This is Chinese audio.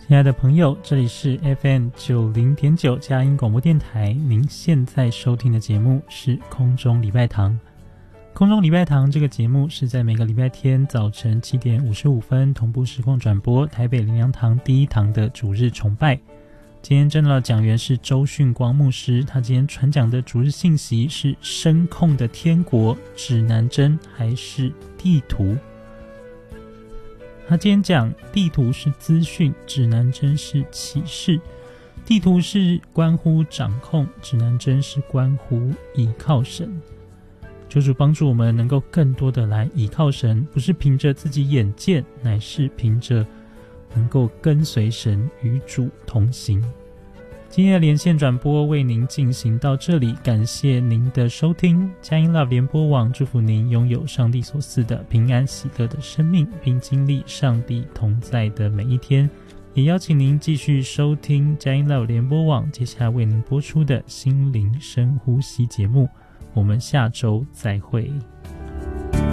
亲爱的朋友，这里是 FM90.9 佳音广播电台，您现在收听的节目是空中礼拜堂。空中礼拜堂这个节目是在每个礼拜天早晨7点55分同步实况转播台北灵粮堂第一堂的主日崇拜。今天真的讲员是周训光牧师，他今天传讲的主日信息是声控的天国，指南针还是地图？他今天讲地图是资讯，指南针是启示。地图是关乎掌控，指南针是关乎倚靠神。求主帮助我们能够更多的来倚靠神，不是凭着自己眼见，乃是凭着能够跟随神，与主同行。今天的连线转播为您进行到这里，感谢您的收听。佳音 Love 联播网祝福您拥有上帝所赐的平安喜乐的生命，并经历上帝同在的每一天。也邀请您继续收听佳音 Love 联播网接下来为您播出的心灵深呼吸节目。我们下周再会。